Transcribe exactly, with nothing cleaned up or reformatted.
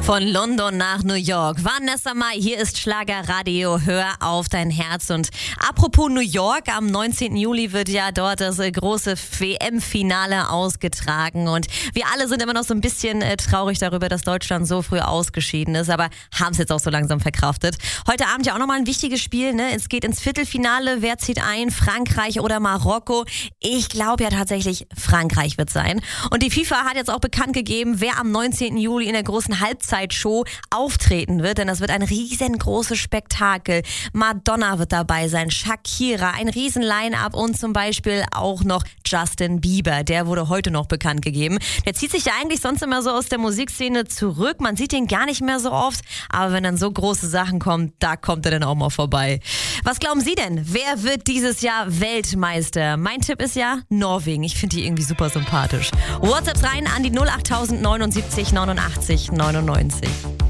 Von London nach New York. Vanessa Mai, hier ist Schlagerradio. Hör auf dein Herz. Und apropos New York, am neunzehnten Juli wird ja dort das große W M-Finale ausgetragen. Und wir alle sind immer noch so ein bisschen äh, traurig darüber, dass Deutschland so früh ausgeschieden ist. Aber haben es jetzt auch so langsam verkraftet. Heute Abend ja auch nochmal ein wichtiges Spiel. Ne? Es geht ins Viertelfinale. Wer zieht ein? Frankreich oder Marokko? Ich glaube ja tatsächlich, Frankreich wird sein. Und die FIFA hat jetzt auch bekannt gegeben, wer am neunzehnten Juli in der großen Halbzeitshow auftreten wird, denn das wird ein riesengroßes Spektakel. Madonna wird dabei sein, Shakira, ein riesen Line-Up und zum Beispiel auch noch Justin Bieber. Der wurde heute noch bekannt gegeben. Der zieht sich ja eigentlich sonst immer so aus der Musikszene zurück. Man sieht ihn gar nicht mehr so oft, aber wenn dann so große Sachen kommen, da kommt er dann auch mal vorbei. Was glauben Sie denn? Wer wird dieses Jahr Weltmeister? Mein Tipp ist ja Norwegen. Ich finde die irgendwie super sympathisch. WhatsApp rein an die null acht neunundsiebzig neunundachtzig neunundneunzig.